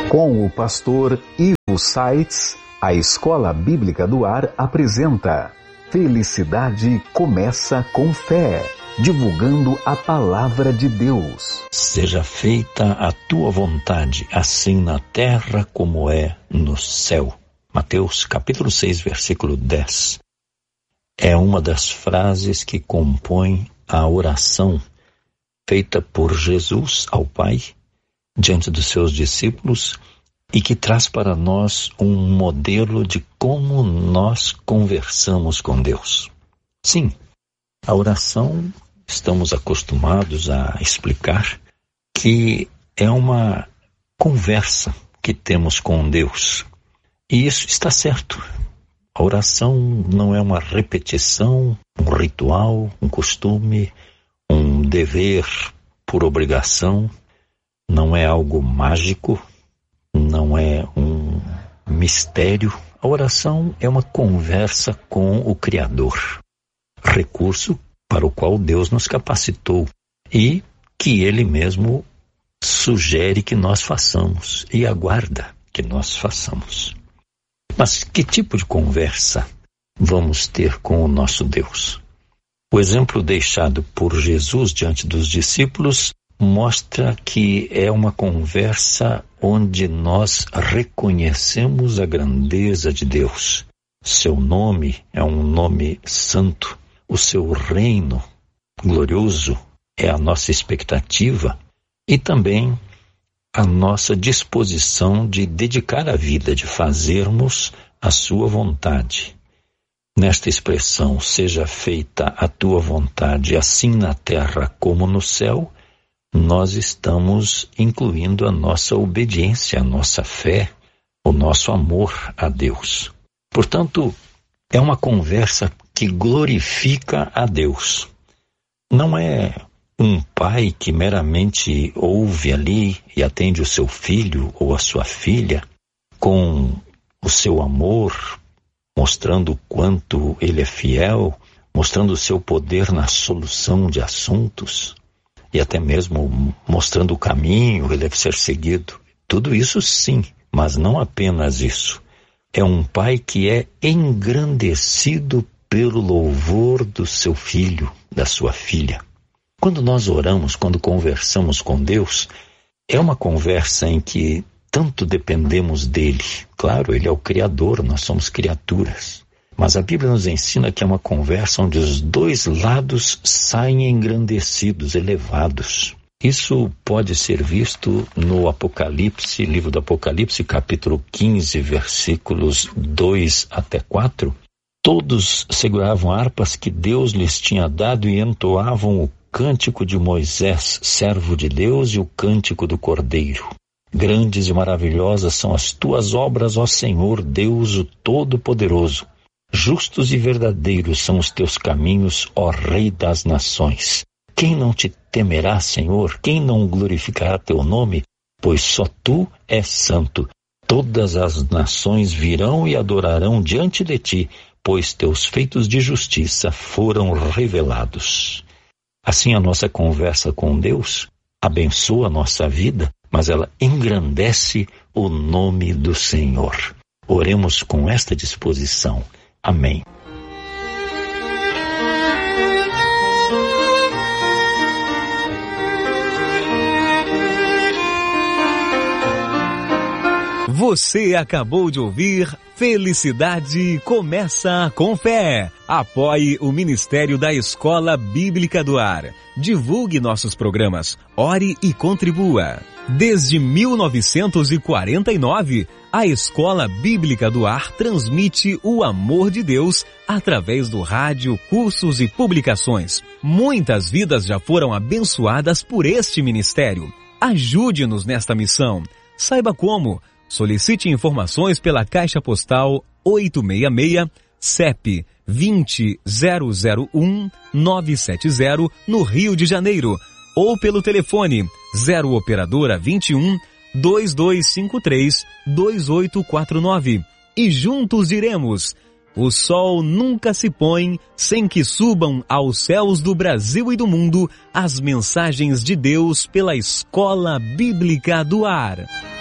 Com o pastor Ivo Saitz, a Escola Bíblica do Ar apresenta Felicidade Começa com Fé, divulgando a Palavra de Deus. Seja feita a tua vontade, assim na terra como é no céu. Mateus capítulo 6, versículo 10. É uma das frases que compõem a oração feita por Jesus ao Pai diante dos seus discípulos e que traz para nós um modelo de como nós conversamos com Deus. Sim, a oração, estamos acostumados a explicar que é uma conversa que temos com Deus. E isso está certo. A oração não é uma repetição, um ritual, um costume, um dever por obrigação. Não é algo mágico, não é um mistério. A oração é uma conversa com o Criador, recurso para o qual Deus nos capacitou e que Ele mesmo sugere que nós façamos e aguarda que nós façamos. Mas que tipo de conversa vamos ter com o nosso Deus? O exemplo deixado por Jesus diante dos discípulos mostra que é uma conversa onde nós reconhecemos a grandeza de Deus. Seu nome é um nome santo. O seu reino glorioso é a nossa expectativa e também a nossa disposição de dedicar a vida, de fazermos a sua vontade. Nesta expressão, seja feita a tua vontade, assim na terra como no céu, nós estamos incluindo a nossa obediência, a nossa fé, o nosso amor a Deus. Portanto, é uma conversa que glorifica a Deus. Não é um pai que meramente ouve ali e atende o seu filho ou a sua filha com o seu amor, mostrando o quanto ele é fiel, mostrando o seu poder na solução de assuntos e até mesmo mostrando o caminho que deve ser seguido. Tudo isso sim, mas não apenas isso. É um pai que é engrandecido pelo louvor do seu filho, da sua filha. Quando nós oramos, quando conversamos com Deus, é uma conversa em que tanto dependemos dele. Claro, ele é o Criador, nós somos criaturas. Mas a Bíblia nos ensina que é uma conversa onde os dois lados saem engrandecidos, elevados. Isso pode ser visto no Apocalipse, livro do Apocalipse, capítulo 15, versículos 2 até 4. Todos seguravam harpas que Deus lhes tinha dado e entoavam o cântico de Moisés, servo de Deus, e o cântico do Cordeiro. Grandes e maravilhosas são as tuas obras, ó Senhor, Deus o Todo-Poderoso. Justos e verdadeiros são os teus caminhos, ó Rei das nações. Quem não te temerá, Senhor? Quem não glorificará teu nome? Pois só tu és santo. Todas as nações virão e adorarão diante de ti, pois teus feitos de justiça foram revelados. Assim, a nossa conversa com Deus abençoa a nossa vida, mas ela engrandece o nome do Senhor. Oremos com esta disposição. Amém. Você acabou de ouvir Felicidade Começa com Fé. Apoie o Ministério da Escola Bíblica do Ar. Divulgue nossos programas. Ore e contribua. Desde 1949, a Escola Bíblica do Ar transmite o amor de Deus através do rádio, cursos e publicações. Muitas vidas já foram abençoadas por este ministério. Ajude-nos nesta missão. Saiba como. Solicite informações pela Caixa Postal 866, CEP 20001-970, no Rio de Janeiro, ou pelo telefone 0 operadora 21 2253 2849. E juntos iremos. O sol nunca se põe sem que subam aos céus do Brasil e do mundo as mensagens de Deus pela Escola Bíblica do Ar.